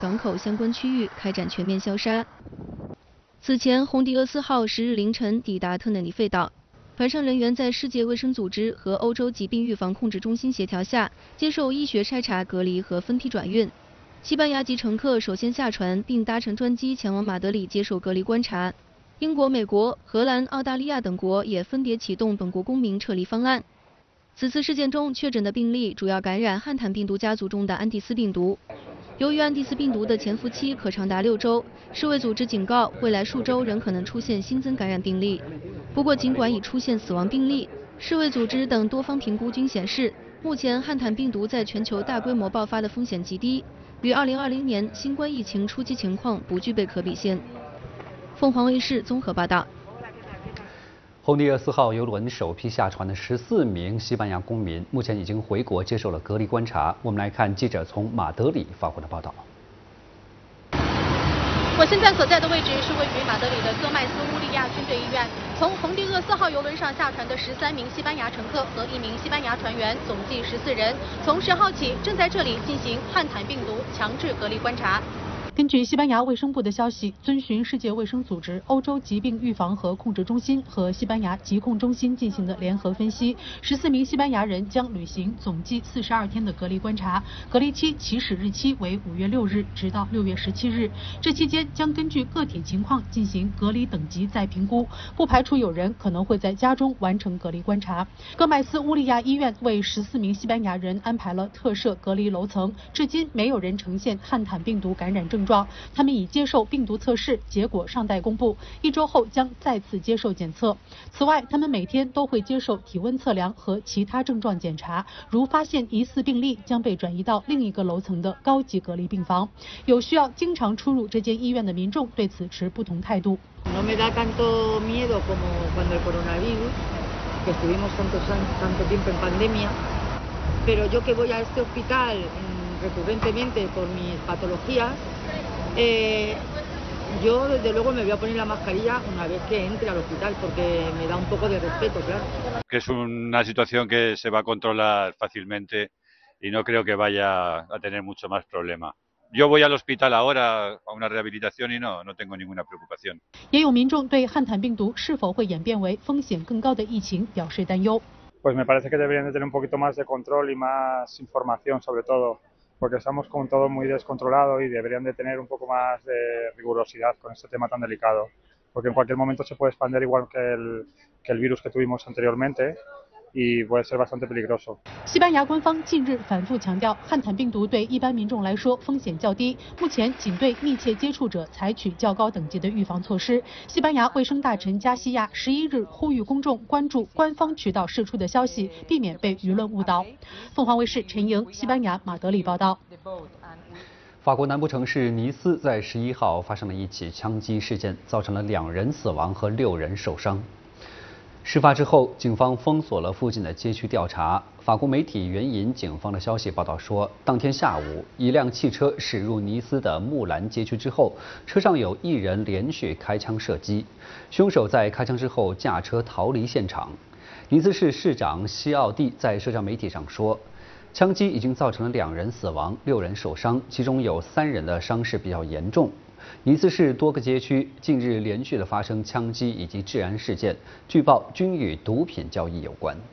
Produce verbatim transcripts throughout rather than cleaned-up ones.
港口相关区域开展全面消杀。此前，洪迪厄斯号十日凌晨抵达特内里费岛，船上人员在世界卫生组织和欧洲疾病预防控制中心协调下，接受医学筛查、隔离和分批转运。西班牙籍乘客首先下船，并搭乘专机前往马德里接受隔离观察。英国、美国、荷兰、澳大利亚等国也分别启动本国公民撤离方案。此次事件中确诊的病例主要感染汉坦病毒家族中的安第斯病毒。由于安第斯病毒的潜伏期可长达六周，世卫组织警告，未来数周仍可能出现新增感染病例。不过，尽管已出现死亡病例，世卫组织等多方评估均显示，目前汉坦病毒在全球大规模爆发的风险极低，与二零二零年新冠疫情初期情况不具备可比性。凤凰卫视综合报道。 洪迪厄斯号邮轮首批下船的十四名西班牙公民，目前已经回国接受了隔离观察。我们来看记者从马德里发回的报道。 我现在所在的位置是位于马德里的戈麦斯乌利亚军队医院。从洪迪厄斯号邮轮上下船的十三名西班牙乘客和一名西班牙船员，总计十四人，从十号起正在这里进行汉坦病毒强制隔离观察。 根据西班牙卫生部的消息，遵循世界卫生组织、欧洲疾病预防和控制中心和西班牙疾控中心进行的联合分析，十四名西班牙人将履行总计四十二天的隔离观察，隔离期起始日期为五月六日，直到六月十七日。这期间将根据个体情况进行隔离等级再评估，不排除有人可能会在家中完成隔离观察。戈麦斯乌利亚医院为十四名西班牙人安排了特设隔离楼层，至今没有人呈现汉坦病毒感染症状。他们已接受病毒测试，结果尚待公布，一周后将再次接受检测。此外，他们每天都会接受体温测量和其他症状检查，如发现疑似病例，将被转移到另一个楼层的高级隔离病房。有需要经常出入这间医院的民众对此持不同态度。 No me da tanto miedo como cuando el coronavirus, que estuvimos tantos años, tanto tiempo en pandemia, pero yo que voy a este hospital recurrentemente por mis patologías, eh, yo desde luego me voy a poner la mascarilla una vez que entre al hospital porque me da un poco de respeto, claro. Que es una situación que se va a controlar fácilmente y no creo que vaya a tener mucho más problema. Yo voy al hospital ahora a una rehabilitación y no, no tengo ninguna preocupación. 也有民众对汉坦病毒是否会演变为风险更高的疫情表示担忧。 Pues me parece que deberían de tener un poquito más de control y más información sobre todo, porque estamos con todo muy descontrolado y deberían de tener un poco más de rigurosidad con este tema tan delicado, porque en cualquier momento se puede expandir igual que el, que el virus que tuvimos anteriormente y puede ser bastante peligroso. 西班牙官方近日反复强调，汉坦病毒对一般民众来说风险较低，目前仅对密切接触者采取较高等级的预防措施。西班牙卫生大臣加西亚十一日呼吁公众关注官方渠道释出的消息，避免被舆论误导。凤凰卫视陈莹，西班牙马德里报道。 法国南部城市尼斯在十一号发生了一起枪击事件，造成了两人死亡和六人受伤。事发之后，警方封锁了附近的街区调查。法国媒体援引警方的消息报道说，当天下午，一辆汽车驶入尼斯的木兰街区之后，车上有一人连续开枪射击，凶手在开枪之后驾车逃离现场。尼斯市市长西奥蒂在社交媒体上说，枪击已经造成了两人死亡、六人受伤，其中有三人的伤势比较严重。尼斯市多个街区近日连续的发生枪击以及治安事件，据报均与毒品交易有关。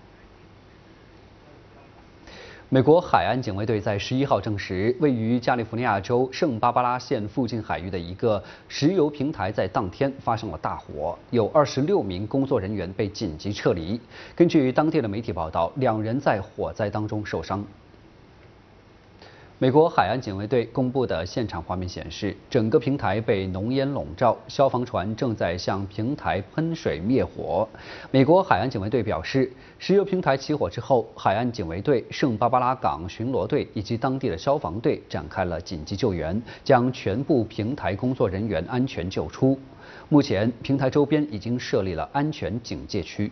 美国海岸警卫队在十一号证实，位于加利福尼亚州圣巴巴拉县附近海域的一个石油平台在当天发生了大火，有二十六名工作人员被紧急撤离。根据当地的媒体报道，两人在火灾当中受伤。美国海岸警卫队公布的现场画面显示，整个平台被浓烟笼罩，消防船正在向平台喷水灭火。美国海岸警卫队表示，石油平台起火之后，海岸警卫队、圣巴巴拉港巡逻队以及当地的消防队展开了紧急救援，将全部平台工作人员安全救出。目前，平台周边已经设立了安全警戒区。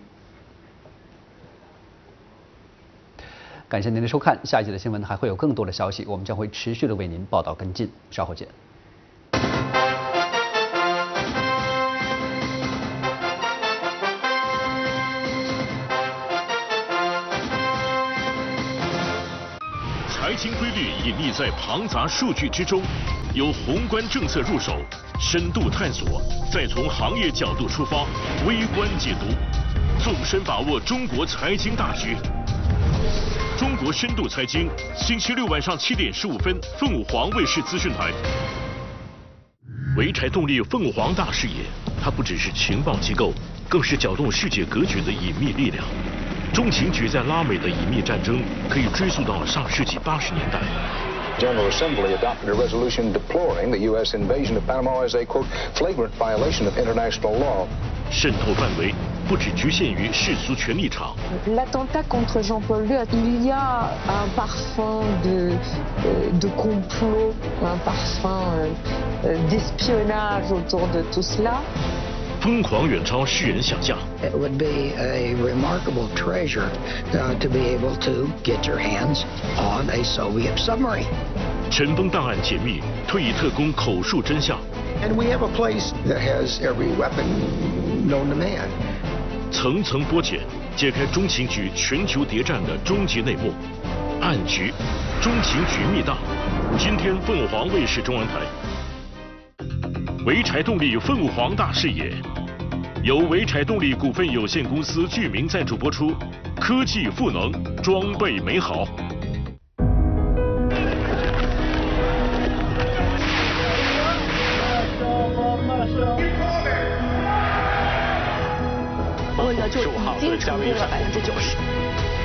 感谢您的收看，下一集的新闻还会有更多的消息，我们将会持续的为您报道跟进，稍后见。 财财经规律隐匿在庞杂数据之中，由宏观政策入手，深度探索，再从行业角度出发，微观解读，纵深把握中国财经大局。中国深度财经，星期六晚上七点十五分，凤凰卫视资讯台。潍柴动力凤凰大视野，它不只是情报机构，更是搅动世界格局的隐秘力量。中情局在拉美的隐秘战争可以追溯到上世纪八十年代。 General Assembly adopted a resolution deploring the U S invasion of Panama as a quote flagrant violation of international law. 渗透范围不只局限于世俗权力场。 L'attentat contre Jean-Paul Leu, il y a un parfum de de complot, un parfum d'espionnage autour de tout cela. 疯狂远超世人想象。 It would be a remarkable treasure uh, to be able to get your hands on a Soviet submarine. 尘封档案解密，退役特工口述真相。 And we have a place that has every weapon known to man. 层层剥茧，揭开中情局全球谍战的终极内幕。暗局，中情局密档。今天凤凰卫视中文台。潍柴动力凤凰大视野，由潍柴动力股份有限公司剧名赞助播出，科技赋能，装备美好。 温的就已经成功了百分之九十。